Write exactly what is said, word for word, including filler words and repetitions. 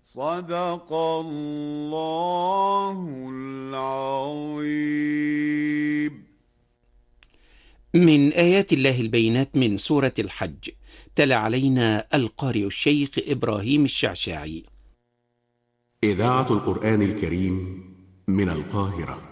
صدق الله العظيم. من آيات الله البينات من سورة الحج. تلا علينا القارئ الشيخ إبراهيم الشعشاعي. إذاعة القرآن الكريم من القاهرة.